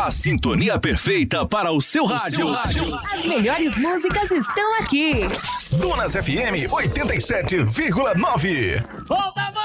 A sintonia perfeita para o seu rádio. As melhores músicas estão aqui. Donas FM 87,9.